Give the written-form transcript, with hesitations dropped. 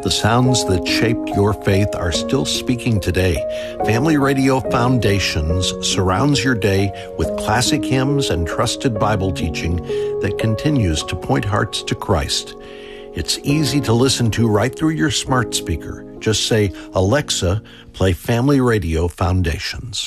The sounds that shaped your faith are still speaking today. Family Radio Foundations surrounds your day with classic hymns and trusted Bible teaching that continues to point hearts to Christ. It's easy to listen to right through your smart speaker. Just say, "Alexa, play Family Radio Foundations."